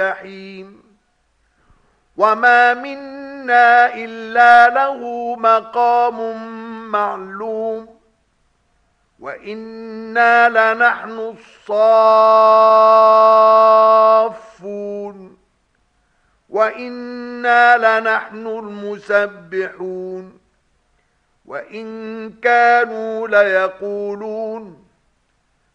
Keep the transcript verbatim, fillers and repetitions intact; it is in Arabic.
الجحيم وما منا إلا له مقام معلوم وإنا لنحن الصافون وإنا لنحن المسبحون وإن كانوا ليقولون